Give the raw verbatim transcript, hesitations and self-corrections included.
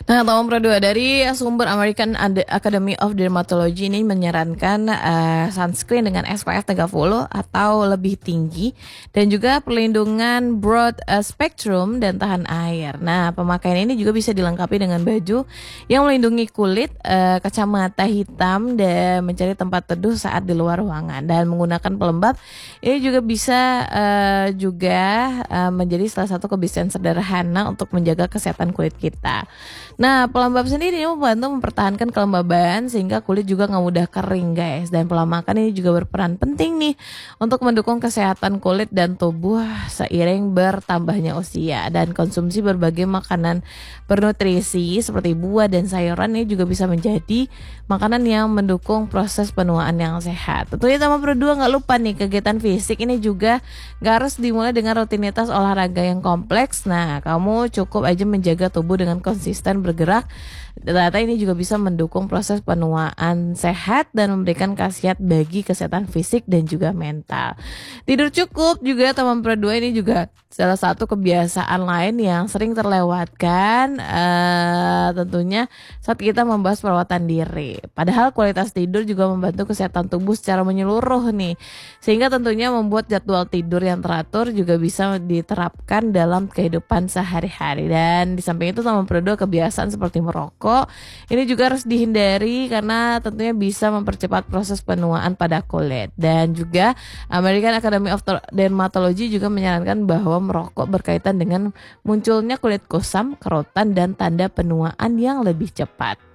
Nah, nomor dua dari sumber American Academy of Dermatology ini menyarankan uh, sunscreen dengan S P F tiga puluh atau lebih tinggi dan juga perlindungan broad uh, spectrum dan tahan air. Nah, pemakaian ini juga bisa dilengkapi dengan baju yang melindungi kulit, uh, kacamata hitam dan mencari tempat teduh saat di luar ruangan, dan menggunakan pelembab. Ini juga bisa uh, juga uh, menjadi salah satu kebiasaan sederhana untuk menjaga kesehatan kulit kita. Nah, pelembab sendiri membantu mempertahankan kelembaban sehingga kulit juga nggak mudah kering, guys. Dan pelamakan ini juga berperan penting nih untuk mendukung kesehatan kulit dan tubuh seiring bertambahnya usia. Dan konsumsi berbagai makanan bernutrisi seperti buah dan sayuran ini juga bisa menjadi makanan yang mendukung proses penuaan yang sehat. Tentunya nomor dua, nggak lupa nih kegiatan fisik ini juga nggak harus dimulai dengan rutinitas olahraga yang kompleks. Nah, kamu cukup aja menjaga tubuh dengan konsisten bergerak. Ternyata ini juga bisa mendukung proses penuaan sehat dan memberikan khasiat bagi kesehatan fisik dan juga mental. Tidur cukup juga teman berdua ini juga salah satu kebiasaan lain yang sering terlewatkan uh, tentunya saat kita membahas perawatan diri. Padahal kualitas tidur juga membantu kesehatan tubuh secara menyeluruh nih. Sehingga tentunya membuat jadwal tidur yang teratur juga bisa diterapkan dalam kehidupan sehari-hari. Dan di samping itu teman berdua kebiasaan seperti merokok ini juga harus dihindari karena tentunya bisa mempercepat proses penuaan pada kulit. Dan juga American Academy of Dermatology juga menyarankan bahwa merokok berkaitan dengan munculnya kulit kusam, kerotan, dan tanda penuaan yang lebih cepat.